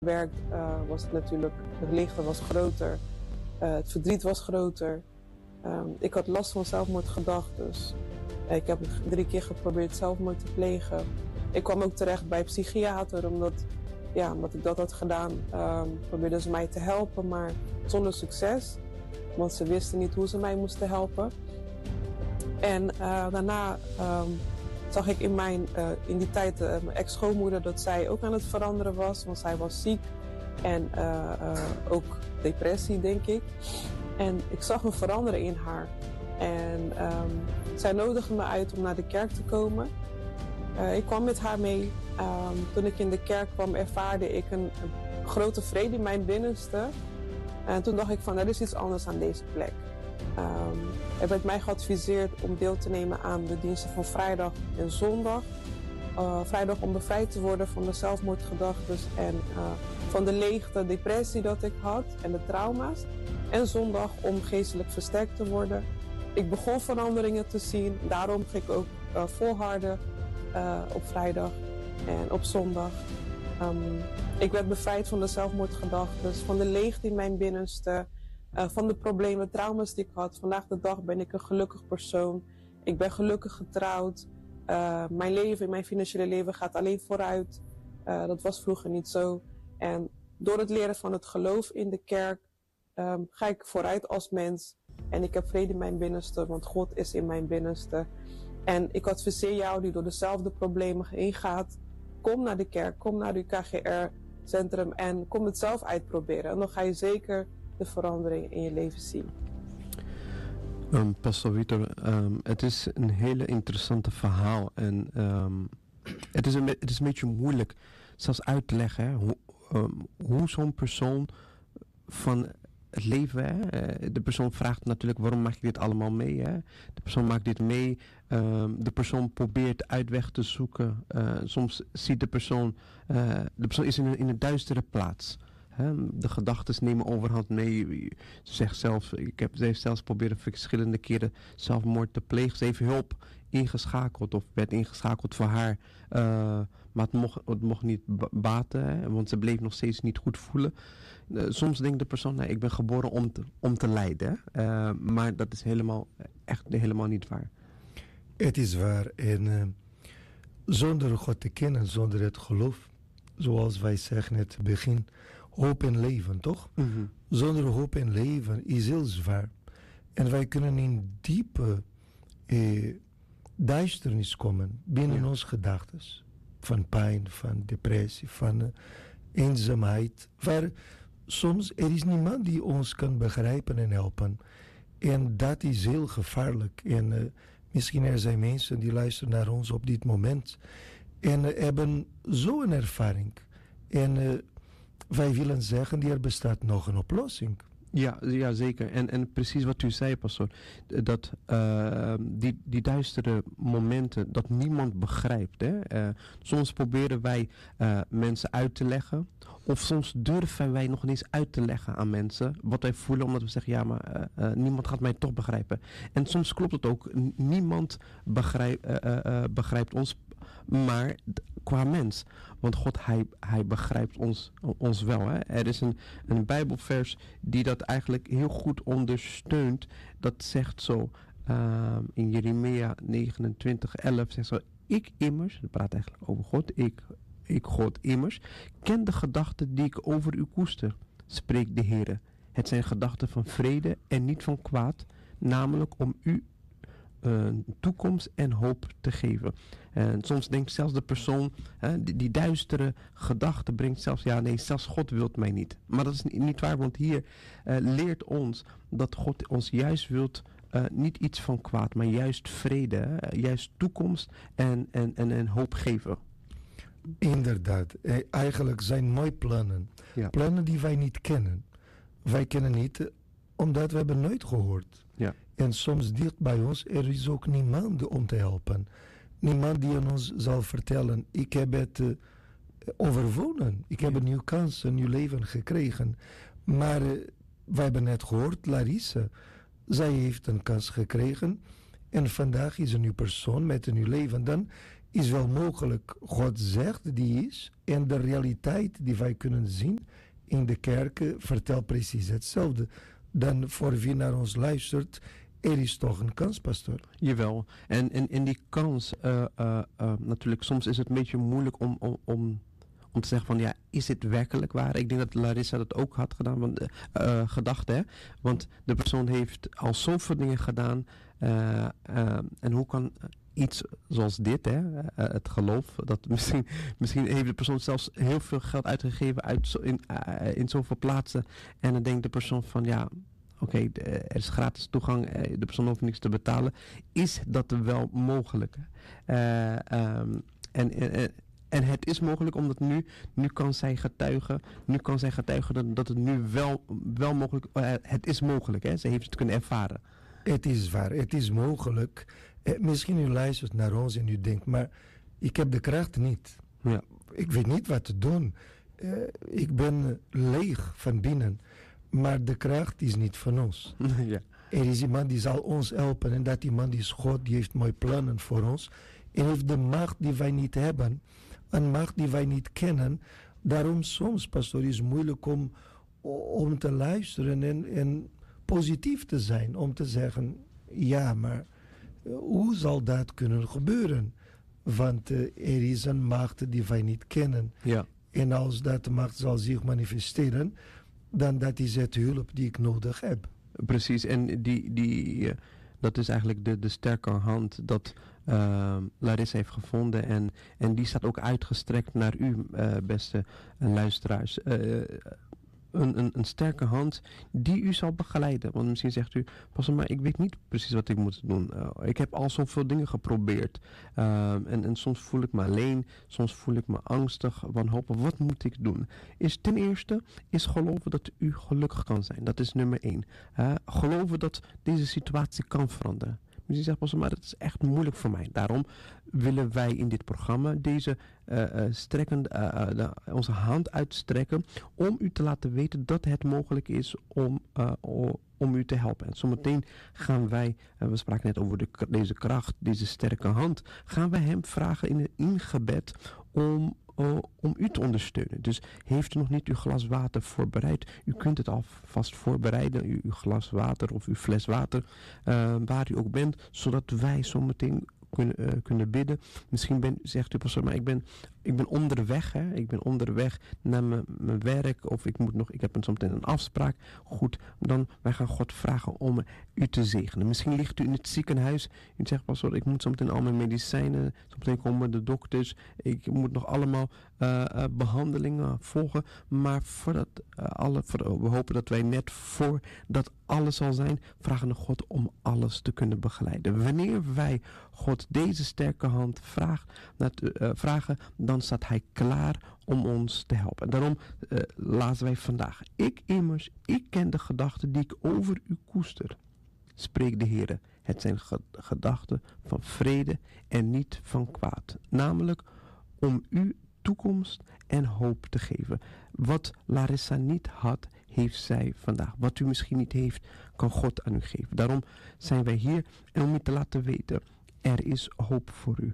werk was het natuurlijk, de leegte was groter, het verdriet was groter. Ik had last van zelfmoordgedachten. Ik heb 3 keer geprobeerd zelfmoord te plegen. Ik kwam ook terecht bij psychiater, omdat ik dat had gedaan. Probeerden ze mij te helpen, maar zonder succes. Want ze wisten niet hoe ze mij moesten helpen. En daarna zag ik in die tijd mijn ex-schoonmoeder dat zij ook aan het veranderen was. Want zij was ziek en ook depressie, denk ik. En ik zag een veranderen in haar. En zij nodigde me uit om naar de kerk te komen. Ik kwam met haar mee. Toen ik in de kerk kwam ervaarde ik een grote vrede in mijn binnenste. En toen dacht ik van, er is iets anders aan deze plek. Er werd mij geadviseerd om deel te nemen aan de diensten van vrijdag en zondag. Vrijdag om bevrijd te worden van de zelfmoordgedachten en van de leegte, depressie dat ik had en de trauma's. En zondag om geestelijk versterkt te worden. Ik begon veranderingen te zien, daarom ging ik ook volharden op vrijdag en op zondag. Ik werd bevrijd van de zelfmoordgedachten, van de leegte in mijn binnenste, van de problemen, trauma's die ik had. Vandaag de dag ben ik een gelukkig persoon. Ik ben gelukkig getrouwd. Mijn financiële leven gaat alleen vooruit. Dat was vroeger niet zo. En door het leren van het geloof in de kerk ga ik vooruit als mens. En ik heb vrede in mijn binnenste, want God is in mijn binnenste. En ik adviseer jou die door dezelfde problemen heen gaat. Kom naar de kerk, kom naar de KGR-centrum en kom het zelf uitproberen. En dan ga je zeker de verandering in je leven zien. Pastor Victor, het is een hele interessante verhaal. En het is een beetje moeilijk zelfs uit te leggen hoe zo'n persoon van het leven, de persoon vraagt natuurlijk waarom maak je dit allemaal mee. De persoon maakt dit mee. De persoon probeert uitweg te zoeken. Soms ziet de persoon is in een duistere plaats. De gedachten nemen overhand mee. Ze zegt zelf, ze heeft zelfs proberen verschillende keren zelfmoord te plegen. Ze heeft hulp ingeschakeld of werd ingeschakeld voor haar. Maar het mocht niet baten, want ze bleef nog steeds niet goed voelen. Soms denkt de persoon, ik ben geboren om te lijden. Maar dat is echt helemaal niet waar. Het is waar. En zonder God te kennen, zonder het geloof, zoals wij zeggen in het begin, hoop en leven, toch? Mm-hmm. Zonder hoop en leven is heel zwaar. En wij kunnen in diepe duisternis komen binnen onze gedachten. Van pijn, van depressie, van eenzaamheid. Waar soms er is niemand die ons kan begrijpen en helpen. En dat is heel gevaarlijk. En misschien er zijn mensen die luisteren naar ons op dit moment en hebben zo'n ervaring. En wij willen zeggen, er bestaat nog een oplossing. Ja, zeker. En precies wat u zei, pastor. Dat die duistere momenten, dat niemand begrijpt. Soms proberen wij mensen uit te leggen. Of soms durven wij nog eens uit te leggen aan mensen wat wij voelen. Omdat we zeggen, niemand gaat mij toch begrijpen. En soms klopt het ook. Niemand begrijpt ons. Maar qua mens. Want God, hij begrijpt ons wel. Er is een Bijbelvers die dat eigenlijk heel goed ondersteunt. Dat zegt zo in Jeremia 29:11 zegt zo: ik immers, dat praat eigenlijk over God, ik God immers, ken de gedachten die ik over u koester, spreekt de Heere. Het zijn gedachten van vrede en niet van kwaad, namelijk om u toekomst en hoop te geven. En soms denkt zelfs de persoon, die duistere gedachte brengt zelfs, zelfs God wilt mij niet. Maar dat is niet waar, want hier leert ons dat God ons juist wilt, niet iets van kwaad, maar juist vrede, juist toekomst en hoop geven. Inderdaad, eigenlijk zijn mooie plannen. Ja. Plannen die wij niet kennen. Wij kennen niet, omdat we hebben nooit gehoord. Ja. En soms dicht bij ons, er is ook niemand om te helpen. Niemand die ons zal vertellen, ik heb het overwonnen. Ik heb een nieuwe kans, een nieuw leven gekregen. Maar wij hebben net gehoord, Larissa, zij heeft een kans gekregen. En vandaag is een nieuw persoon met een nieuw leven. Dan is wel mogelijk. God zegt die is. En de realiteit die wij kunnen zien in de kerken vertelt precies hetzelfde. Dan voor wie naar ons luistert, er is toch een kans, pastoor. Jawel. En die kans, natuurlijk, soms is het een beetje moeilijk om te zeggen van, ja, is dit werkelijk waar? Ik denk dat Larissa dat ook had gedaan, gedacht, hè. Want de persoon heeft al zoveel dingen gedaan. En hoe kan iets zoals dit, hè, het geloof, dat misschien heeft de persoon zelfs heel veel geld uitgegeven in zoveel plaatsen. En dan denkt de persoon van, ja, oké, er is gratis toegang, de persoon hoeft niks te betalen. Is dat wel mogelijk? En het is mogelijk, omdat nu kan zij getuigen dat het nu wel mogelijk, het is mogelijk, hè? Ze heeft het kunnen ervaren. Het is waar, het is mogelijk. Misschien u luistert naar ons en u denkt, maar ik heb de kracht niet. Ja. Ik weet niet wat te doen. Ik ben leeg van binnen. Maar de kracht is niet van ons. Ja. Er is iemand die zal ons helpen. En dat iemand is God, die heeft mooie plannen voor ons. En heeft de macht die wij niet hebben. Een macht die wij niet kennen. Daarom soms, pastoor, is het moeilijk om te luisteren en positief te zijn. Om te zeggen, ja, maar hoe zal dat kunnen gebeuren? Want er is een macht die wij niet kennen. Ja. En als dat macht zal zich manifesteren, dan dat is het hulp die ik nodig heb. Precies, en dat is eigenlijk de sterke hand dat Larissa heeft gevonden. En die staat ook uitgestrekt naar u, beste luisteraars. Een sterke hand die u zal begeleiden. Want misschien zegt u, pastor, maar ik weet niet precies wat ik moet doen. Ik heb al zoveel dingen geprobeerd. En soms voel ik me alleen. Soms voel ik me angstig, wanhopig. Wat moet ik doen? Ten eerste is geloven dat u gelukkig kan zijn. Dat is nummer 1. Geloven dat deze situatie kan veranderen. Misschien zegt pastor, maar dat is echt moeilijk voor mij. Daarom willen wij in dit programma deze onze hand uitstrekken om u te laten weten dat het mogelijk is om u te helpen. En zometeen gaan wij, we spraken net over deze kracht, deze sterke hand, gaan wij hem vragen in gebed om u te ondersteunen. Dus heeft u nog niet uw glas water voorbereid? U kunt het alvast voorbereiden, uw glas water of uw fles water, waar u ook bent, zodat wij zometeen kunnen bidden. Misschien zegt u, pastor, maar ik ben onderweg. Hè? Ik ben onderweg naar mijn werk. Of ik heb zometeen een afspraak. Goed, dan wij gaan God vragen om u te zegenen. Misschien ligt u in het ziekenhuis. U zegt, pastor, ik moet zometeen al mijn medicijnen. Zometeen komen de dokters. Ik moet nog allemaal behandelingen volgen. Maar we hopen dat wij net voordat alles zal zijn, vragen naar God om alles te kunnen begeleiden. Wanneer wij God deze sterke hand vragen, dan staat hij klaar om ons te helpen. Daarom laten wij vandaag. Ik ken de gedachten die ik over u koester. Spreekt de Heer. Het zijn gedachten van vrede en niet van kwaad. Namelijk om u toekomst en hoop te geven. Wat Larissa niet had, heeft zij vandaag. Wat u misschien niet heeft, kan God aan u geven. Daarom zijn wij hier en om u te laten weten, er is hoop voor u.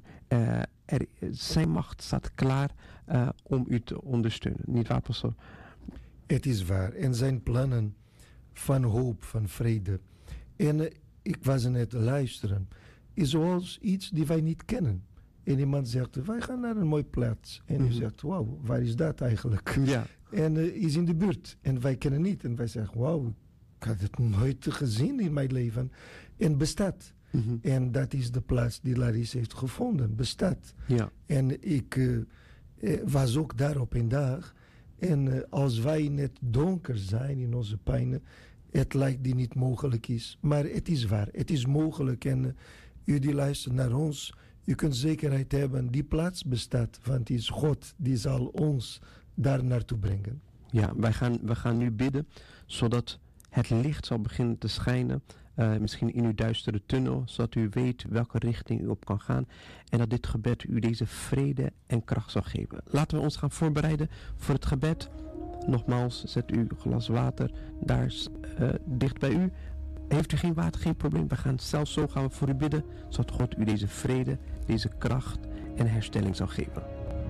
Zijn macht staat klaar om u te ondersteunen. Niet waar, pastor? Het is waar. En zijn plannen van hoop, van vrede. En ik was net luisteren. Is zoals iets die wij niet kennen. En iemand zegt, wij gaan naar een mooie plaats. En u zegt, wauw, waar is dat eigenlijk? Ja. En is in de buurt. En wij kennen niet. En wij zeggen, wauw, ik had het nooit gezien in mijn leven. En bestaat. Mm-hmm. En dat is de plaats die Larissa heeft gevonden. Bestaat. Ja. En ik was ook daar op een dag. En als wij net donker zijn in onze pijnen, het lijkt die niet mogelijk is. Maar het is waar. Het is mogelijk. En u die luistert naar ons, u kunt zekerheid hebben, die plaats bestaat. Want het is God die zal ons daar naartoe brengen. Ja, we gaan nu bidden, zodat het licht zal beginnen te schijnen. Misschien in uw duistere tunnel, zodat u weet welke richting u op kan gaan. En dat dit gebed u deze vrede en kracht zal geven. Laten we ons gaan voorbereiden voor het gebed. Nogmaals, zet uw glas water daar dicht bij u. Heeft u geen water, geen probleem. We gaan zelfs zo gaan we voor u bidden, zodat God u deze vrede, deze kracht en herstelling zal geven.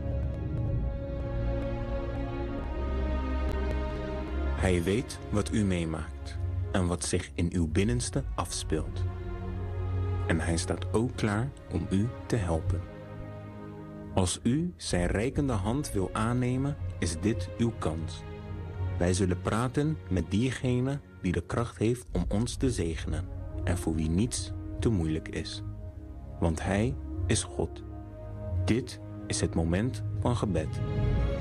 Hij weet wat u meemaakt en wat zich in uw binnenste afspeelt. En hij staat ook klaar om u te helpen. Als u zijn reikende hand wil aannemen, is dit uw kans. Wij zullen praten met diegene die de kracht heeft om ons te zegenen en voor wie niets te moeilijk is. Want hij is God. Dit is het moment van gebed.